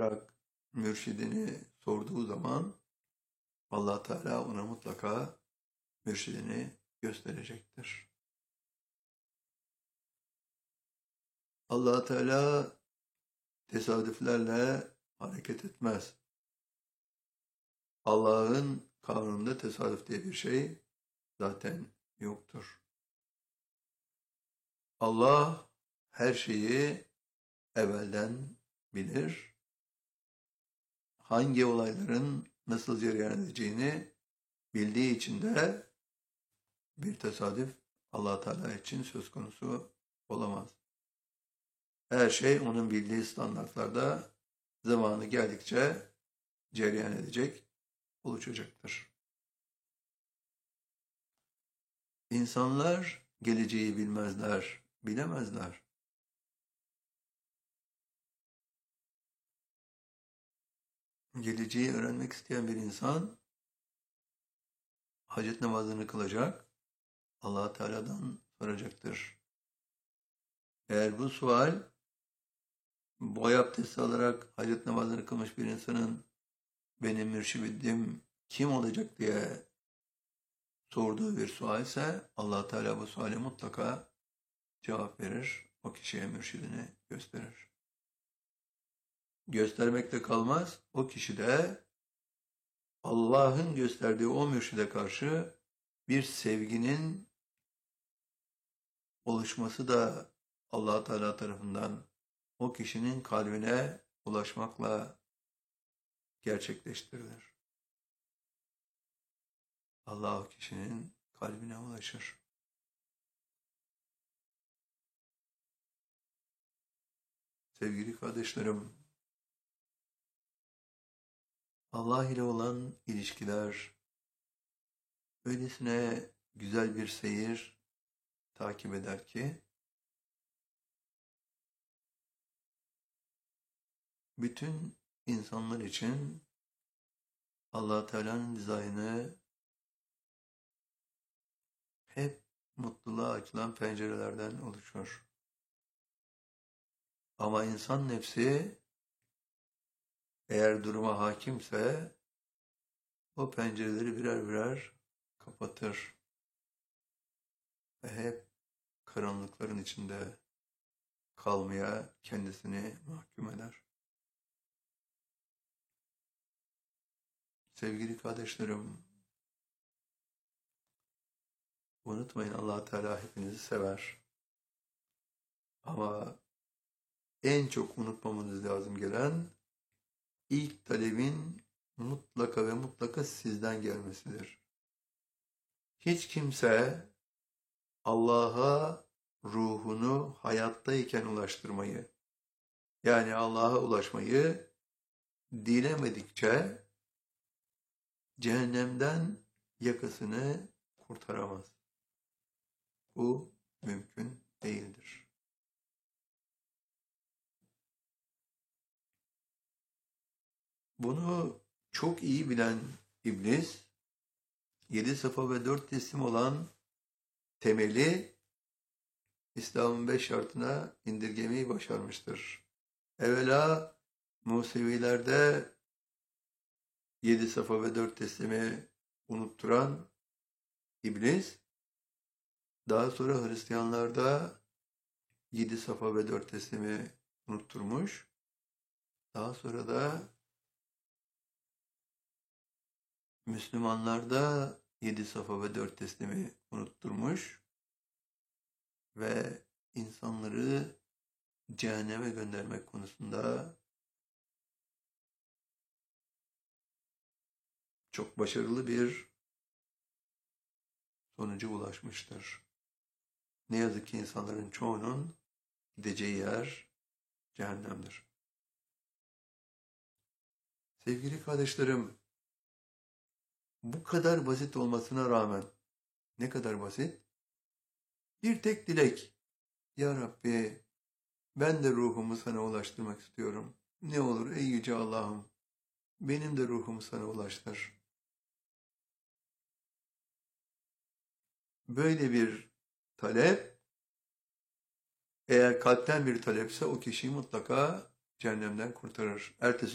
olarak mürşidini sorduğu zaman Allah Teala ona mutlaka mürşidini gösterecektir. Allah Teala tesadüflerle hareket etmez. Allah'ın kanununda tesadüf diye bir şey zaten yoktur. Allah her şeyi evvelden bilir. Hangi olayların nasıl cereyan edeceğini bildiği için de bir tesadüf Allah Teala için söz konusu olamaz. Her şey onun bildiği standartlarda zamanı geldikçe cereyan edecek, oluşacaktır. İnsanlar geleceği bilmezler, bilemezler. Geleceği öğrenmek isteyen bir insan hacet namazını kılacak, Allah Teala'dan soracaktır. Eğer bu sual boy abdesti alarak hacet namazını kılmış bir insanın benim mürşidim kim olacak diye sorduğu bir sual ise Allah Teala bu suale mutlaka cevap verir. O kişiye mürşidini gösterir. Göstermekle kalmaz. O kişi de Allah'ın gösterdiği o mürşide karşı bir sevginin oluşması da Allah Teala tarafından o kişinin kalbine ulaşmakla gerçekleştirilir. Allah o kişinin kalbine ulaşır. Sevgili kardeşlerim, Allah ile olan ilişkiler öylesine güzel bir seyir takip eder ki bütün insanlar için Allah Teala'nın dizaynı hep mutluluğa açılan pencerelerden oluşur. Ama insan nefsi eğer duruma hakimse o pencereleri birer birer kapatır ve hep karanlıkların içinde kalmaya kendisini mahkum eder. Sevgili kardeşlerim, unutmayın Allah Teala hepinizi sever. Ama en çok unutmamanız lazım gelen ilk talebin mutlaka ve mutlaka sizden gelmesidir. Hiç kimse Allah'a ruhunu hayattayken ulaştırmayı, yani Allah'a ulaşmayı dilemedikçe cehennemden yakasını kurtaramaz. Bu mümkün değildir. Bunu çok iyi bilen İblis, 7 safa ve 4 teslim olan temeli İslam'ın 5 şartına indirgemeyi başarmıştır. Evvela Musevilerde 7 safa ve 4 teslimi unutturan İblis, daha sonra Hristiyanlarda 7 safa ve 4 teslimi unutturmuş. Daha sonra da Müslümanlarda 7 safa ve 4 teslimi unutturmuş ve insanları cehenneme göndermek konusunda çok başarılı bir sonuca ulaşmıştır. Ne yazık ki insanların çoğunun gideceği yer cehennemdir. Sevgili kardeşlerim, bu kadar basit olmasına rağmen, ne kadar basit? Bir tek dilek. Ya Rabbi, ben de ruhumu sana ulaştırmak istiyorum. Ne olur ey yüce Allah'ım, benim de ruhumu sana ulaştır. Böyle bir talep, eğer kalpten bir talepse o kişiyi mutlaka cehennemden kurtarır. Ertesi